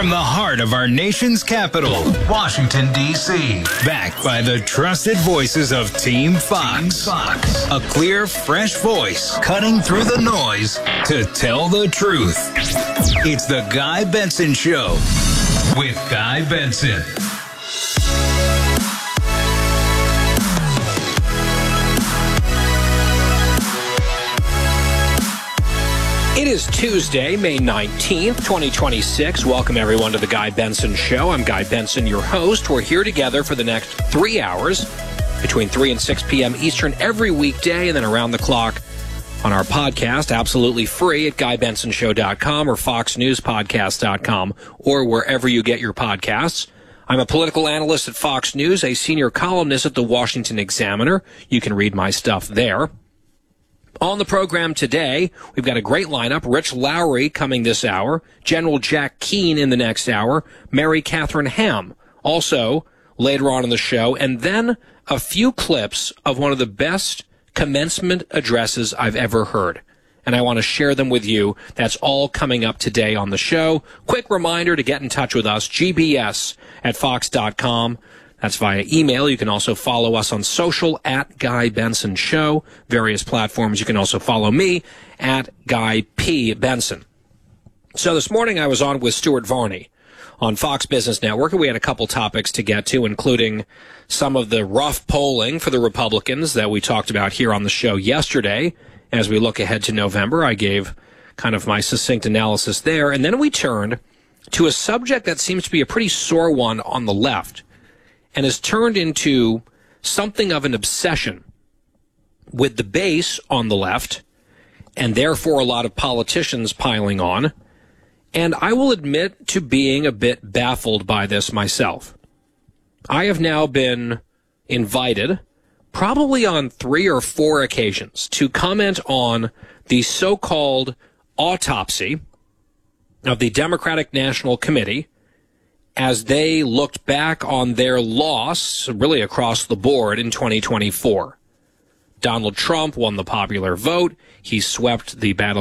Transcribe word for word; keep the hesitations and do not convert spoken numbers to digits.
From the heart of our nation's capital, Washington, D C Backed by the trusted voices of Team Fox. Team Fox. A clear, fresh voice cutting through the noise to tell the truth. It's the Guy Benson Show with Guy Benson. It is Tuesday, May nineteenth, twenty twenty-six. Welcome, everyone, to the Guy Benson Show. I'm Guy Benson, your host. We're here together for the next three hours, between three and six p.m. Eastern, every weekday, and then around the clock on our podcast, absolutely free at guy benson show dot com or fox news podcast dot com, or wherever you get your podcasts. I'm a political analyst at Fox News, a senior columnist at the Washington Examiner. You can read my stuff there. On the program today, we've got a great lineup. Rich Lowry coming this hour, General Jack Keane in the next hour, Mary Catherine Ham also later on in the show, and then a few clips of one of the best commencement addresses I've ever heard. And I want to share them with you. That's all coming up today on the show. Quick reminder to get in touch with us, G B S at fox dot com. That's via email. You can also follow us on social at Guy Benson Show, various platforms. You can also follow me at Guy P. Benson. So this morning I was on with Stuart Varney on Fox Business Network, and we had a couple topics to get to, including some of the rough polling for the Republicans that we talked about here on the show yesterday. As we look ahead to November, I gave kind of my succinct analysis there. And then we turned to a subject that seems to be a pretty sore one on the left, and has turned into something of an obsession with the base on the left, and therefore a lot of politicians piling on. And I will admit to being a bit baffled by this myself. I have now been invited, probably on three or four occasions, to comment on the so-called autopsy of the Democratic National Committee as they looked back on their loss, really across the board, in twenty twenty-four. Donald Trump won the popular vote. He swept the battle